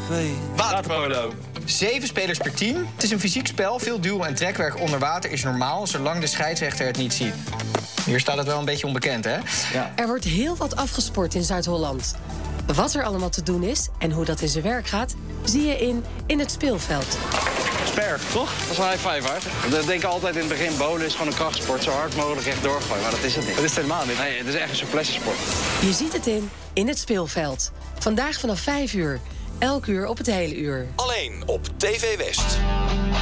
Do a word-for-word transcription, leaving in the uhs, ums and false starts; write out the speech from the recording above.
Waterpolo. Zeven spelers per team. Het is een fysiek spel. Veel duel en trekwerk onder water is normaal, zolang de scheidsrechter het niet ziet. Hier staat het wel een beetje onbekend, hè? Ja. Er wordt heel wat afgesport in Zuid-Holland. Wat er allemaal te doen is en hoe dat in zijn werk gaat, zie je in In het Speelveld. Sper, toch? Dat is een high five, hè? We denken altijd in het begin, bowlen is gewoon een krachtsport. Zo hard mogelijk echt doorgooien, maar dat is het niet. Dat is het helemaal niet. Nee, het is echt een souplesse-sport. Je ziet het in In het Speelveld. Vandaag vanaf vijf uur. Elk uur op het hele uur. Alleen op T V West.